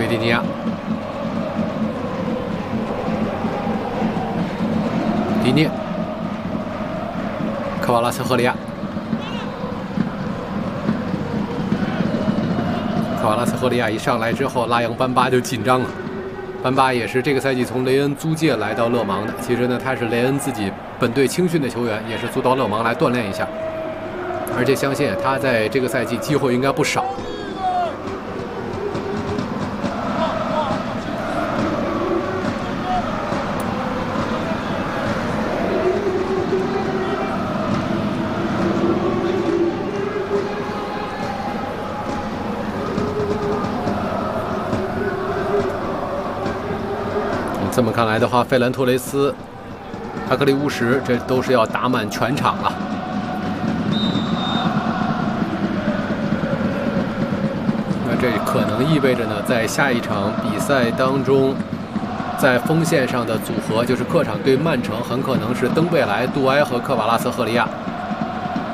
蒂尼亚，迪涅，科瓦拉茨赫利亚。 科瓦拉茨赫利亚一上来之后，拉扬班巴就紧张了。班巴也是这个赛季从雷恩租借来到勒芒的。其实呢，他是雷恩自己本队青训的球员，也是租到勒芒来锻炼一下。而且相信他在这个赛季机会应该不少。这么看来的话，费兰托雷斯、哈克利乌什这都是要打满全场了。那这可能意味着呢，在下一场比赛当中，在锋线上的组合就是客场对曼城，很可能是登贝莱、杜埃和科瓦拉茨赫利亚。